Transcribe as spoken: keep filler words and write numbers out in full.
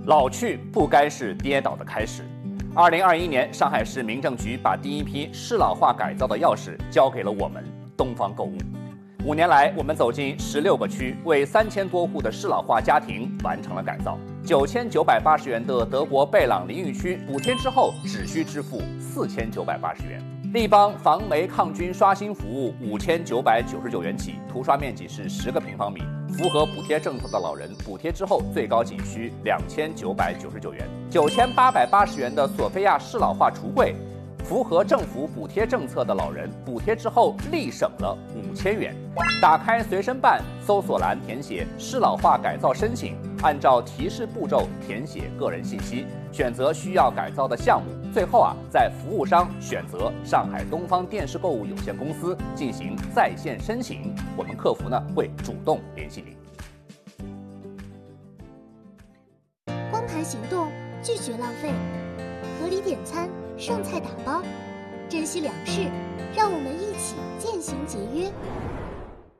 老去不该是跌倒的开始。二零二一年，上海市民政局把第一批适老化改造的钥匙交给了我们东方购物。五年来，我们走进十六个区，为三千多户的适老化家庭完成了改造。九千九百八十元的德国贝朗淋浴区补贴之后，只需支付四千九百八十元。立邦防霉抗菌刷新服务五千九百九十九元起，涂刷面积是十个平方米。符合补贴政策的老人，补贴之后最高仅需两千九百九十九元。九千八百八十元的索菲亚适老化橱柜，符合政府补贴政策的老人，补贴之后立省了五千元。打开随身办，搜索栏填写适老化改造申请，按照提示步骤填写个人信息，选择需要改造的项目。最后啊，在服务商选择上海东方电视购物有限公司进行在线申请，我们客服呢会主动联系您。 光盘行动，拒绝浪费，合理点餐，剩菜打包，珍惜粮食，让